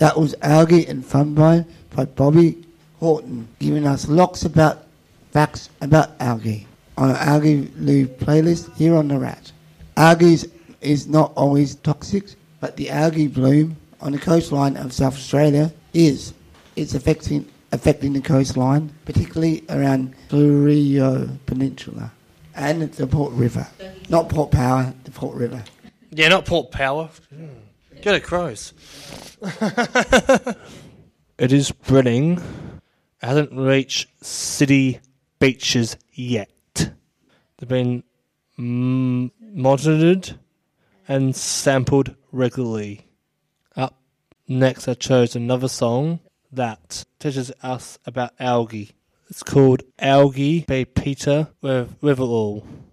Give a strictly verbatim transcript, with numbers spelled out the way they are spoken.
That was Algae and Fungi by Bobby Horton, giving us lots about facts about algae on our Algae Lou playlist here on The Rat. Algae is not always toxic, but the algae bloom on the coastline of South Australia is. It's affecting affecting the coastline, particularly around Fleurieu Peninsula and the Port River. Not Port Power, the Port River. Yeah, not Port Power. Get it, crows. It is spreading. It hasn't reached city beaches yet. They've been mm, monitored and sampled regularly. Up next, I chose another song that teaches us about algae. It's called Algae by Peter Weatherall.